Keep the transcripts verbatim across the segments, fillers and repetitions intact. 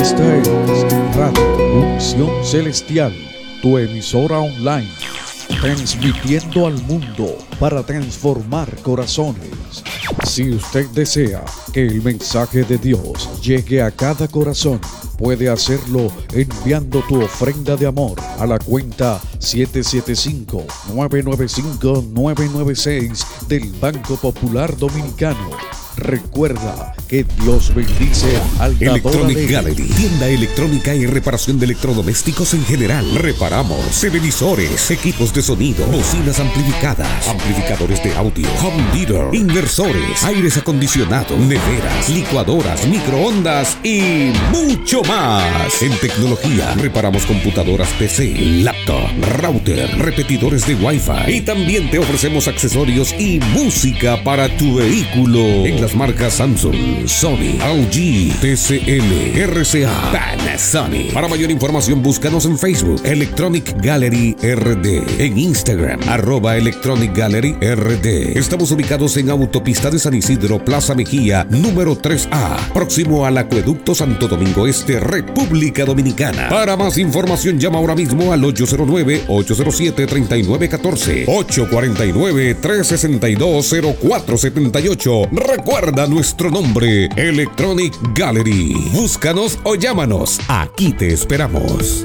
Esta es Radio Unción Celestial, tu emisora online, transmitiendo al mundo para transformar corazones. Si usted desea que el mensaje de Dios llegue a cada corazón, puede hacerlo enviando tu ofrenda de amor a la cuenta siete siete cinco, nueve nueve cinco, nueve nueve seis del Banco Popular Dominicano. Recuerda que Dios bendice al dador Electronic alegre. Gallery, tienda electrónica y reparación de electrodomésticos en general. Reparamos televisores, equipos de sonido, bocinas amplificadas, amplificadores de audio, home theater, inversores, aires acondicionados, neveras, licuadoras, microondas y mucho más. En tecnología, reparamos computadoras P C, laptop, router, repetidores de Wi-Fi y también te ofrecemos accesorios y música para tu vehículo. En las marcas Samsung, Sony, L G, T C L, R C A, Panasonic. Para mayor información búscanos en Facebook, Electronic Gallery R D, en Instagram, arroba Electronic Gallery R D. Estamos ubicados en Autopista de San Isidro, Plaza Mejía, número tres A, próximo al Acueducto Santo Domingo Este, República Dominicana. Para más información llama ahora mismo al ocho cero nueve, ocho cero siete, tres nueve uno cuatro, ocho cuatro nueve, tres seis dos, cero cuatro siete ocho. Recuerda nuestro nombre, Electronic Gallery. Búscanos o llámanos. Aquí te esperamos.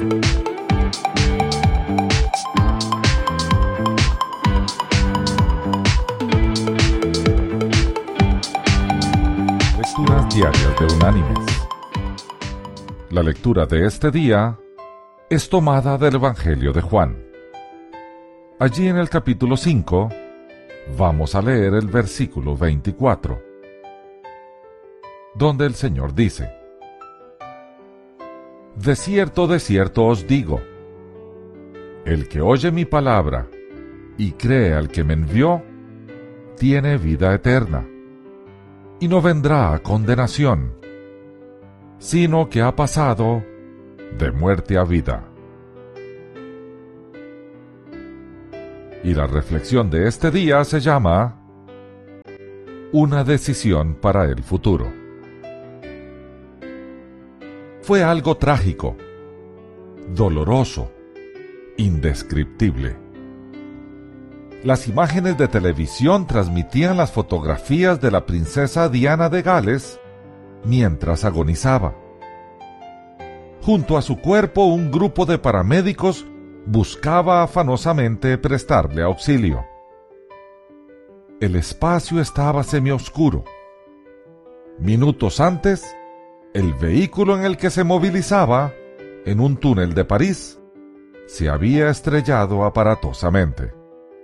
Lecturas diarias de Unánimes. La lectura de este día es tomada del Evangelio de Juan. Allí en el capítulo cinco vamos a leer el versículo veinticuatro, donde el Señor dice: De cierto, de cierto os digo, el que oye mi palabra y cree al que me envió, tiene vida eterna, y no vendrá a condenación, sino que ha pasado de muerte a vida. Y la reflexión de este día se llama Una decisión para el futuro. Fue algo trágico, doloroso, indescriptible. Las imágenes de televisión transmitían las fotografías de la princesa Diana de Gales mientras agonizaba. Junto a su cuerpo, un grupo de paramédicos buscaba afanosamente prestarle auxilio. El espacio estaba semioscuro. Minutos antes, el vehículo en el que se movilizaba, en un túnel de París, se había estrellado aparatosamente.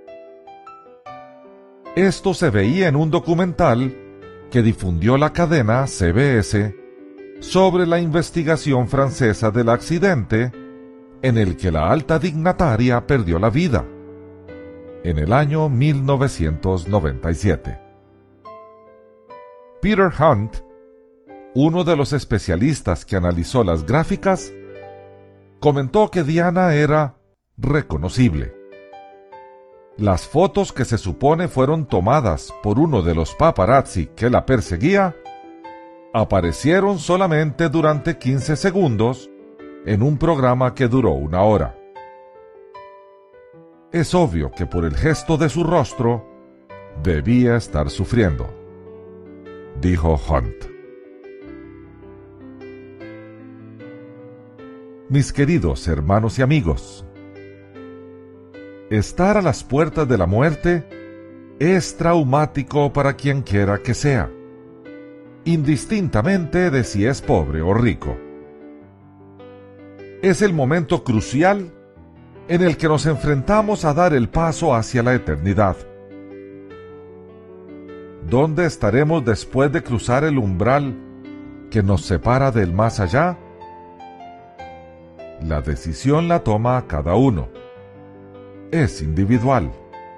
Esto se veía en un documental que difundió la cadena C B S sobre la investigación francesa del accidente en el que la alta dignataria perdió la vida, en el año mil novecientos noventa y siete. Peter Hunt, uno de los especialistas que analizó las gráficas, comentó que Diana era reconocible. Las fotos que se supone fueron tomadas por uno de los paparazzi que la perseguía, aparecieron solamente durante quince segundos en un programa que duró una hora. Es obvio que por el gesto de su rostro debía estar sufriendo, dijo Hunt. Mis queridos hermanos y amigos, estar a las puertas de la muerte es traumático para quien quiera que sea, indistintamente de si es pobre o rico. Es el momento crucial en el que nos enfrentamos a dar el paso hacia la eternidad. ¿Dónde estaremos después de cruzar el umbral que nos separa del más allá? La decisión la toma cada uno. Es individual.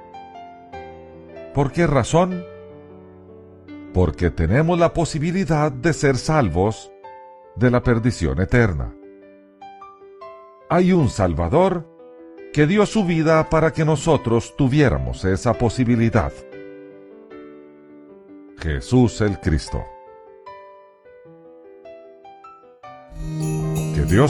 ¿Por qué razón? Porque tenemos la posibilidad de ser salvos de la perdición eterna. Hay un Salvador que dio su vida para que nosotros tuviéramos esa posibilidad. Jesús el Cristo. Que Dios